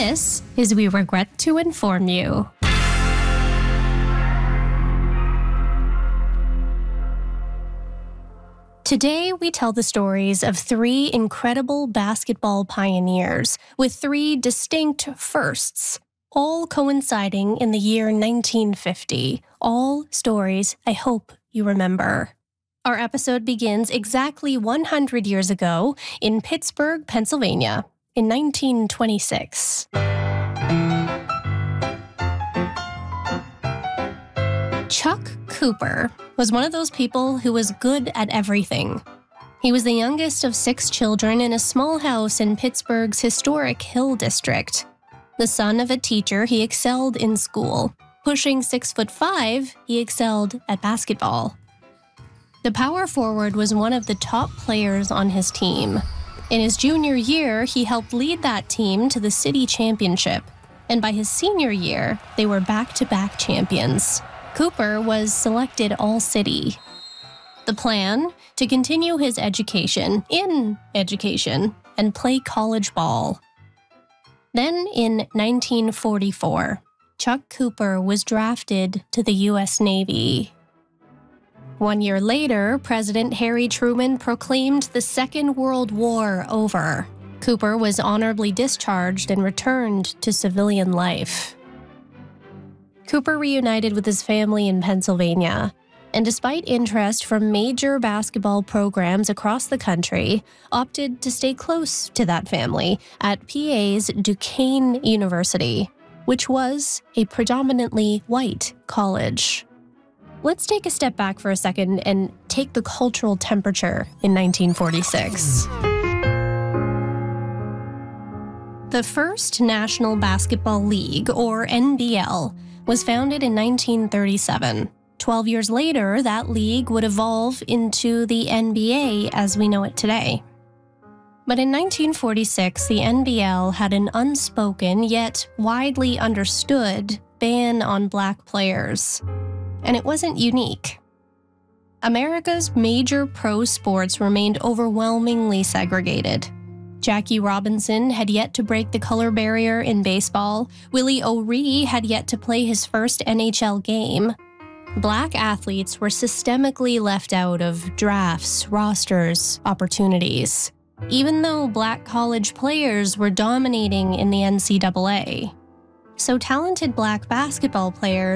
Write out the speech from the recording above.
This is We Regret to Inform You. Today, we tell the stories of three incredible basketball pioneers with three distinct firsts, all coinciding in the year 1950. All stories I hope you remember. Our episode begins exactly 100 years ago in Pittsburgh, Pennsylvania, in 1926. Chuck Cooper was one of those people who was good at everything. He was the youngest of 6 children in a small house in Pittsburgh's historic Hill District. The son of a teacher, he excelled in school. Pushing 6'5", he excelled at basketball. The power forward was one of the top players on his team. In his junior year, he helped lead that team to the city championship, and by his senior year, they were back-to-back champions. Cooper was selected All-City. The plan? To continue his education and play college ball. Then in 1944, Chuck Cooper was drafted to the U.S. Navy. 1 year later, President Harry Truman proclaimed the Second World War over. Cooper was honorably discharged and returned to civilian life. Cooper reunited with his family in Pennsylvania, and despite interest from major basketball programs across the country, opted to stay close to that family at PA's Duquesne University, which was a predominantly white college. Let's take a step back for a second and take the cultural temperature in 1946. The first National Basketball League, or NBL, was founded in 1937. 12 years later, that league would evolve into the NBA as we know it today. But in 1946, the NBL had an unspoken yet widely understood ban on black players. And it wasn't unique. America's major pro sports remained overwhelmingly segregated. Jackie Robinson had yet to break the color barrier in baseball. Willie O'Ree had yet to play his first NHL game. Black athletes were systemically left out of drafts, rosters, opportunities, even though black college players were dominating in the NCAA. So talented black basketball players